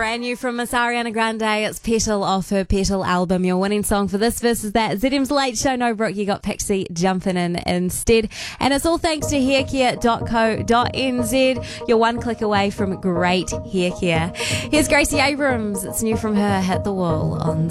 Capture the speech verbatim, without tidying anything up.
Brand new from Miss Ariana Grande. It's Petal off her Petal album. Your winning song for this versus that. Z M's Late Show. No, Brooke, you got Pixie jumping in instead. And it's all thanks to haircare dot co dot n z. You're one click away from great hair care. Here's Gracie Abrams. It's new from her, Hit the Wall on